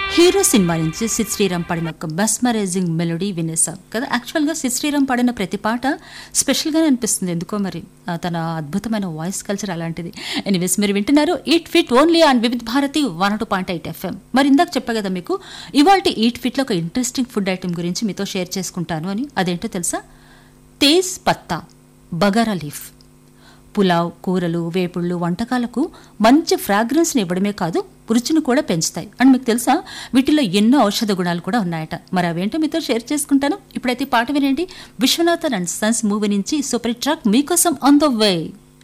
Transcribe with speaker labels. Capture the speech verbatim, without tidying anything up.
Speaker 1: Hero cinema నుంచి సిద్ శ్రీరామ్ పాడిన ఒక మెస్మరైజింగ్ మెలోడీ వినేసాం కదా. యాక్చువల్గా సిద్ శ్రీరామ్ పాడిన ప్రతి పాట స్పెషల్గానే అనిపిస్తుంది ఎందుకో మరి. ఆ, తన అద్భుతమైన వాయిస్ కల్చర్ అలాంటిది. ఎనీవేస్ మీరు వింటున్నారు eat fit only on Vividh Bharati one two point eight FM. మరి ఇందాక చెప్పా కదా మీకు, ఇవాళ ఈట్ ఫిట్లో ఒక ఇంట్రెస్టింగ్ ఫుడ్ ఐటమ్ గురించి మీతో షేర్ చేసుకుంటాను అని. అదేంటో తెలుసా? తేజ్ పత్తా బగారా లీఫ్. పులావ్, కూరలు, వేపుళ్ళు, వంటకాలకు మంచి ఫ్రాగ్రెన్స్ని ఇవ్వడమే కాదు, రుచిని కూడా పెంచుతాయి. అండ్ మీకు తెలుసా, వీటిలో ఎన్నో ఔషధ గుణాలు కూడా ఉన్నాయట. మరి అవేంటో మీతో షేర్ చేసుకుంటాను. ఇప్పుడైతే పాట వినండి. విశ్వనాథన్ అండ్ సన్స్ మూవీ నుంచి సూపర్ ట్రాక్ మీకోసం ఆన్ ద వే.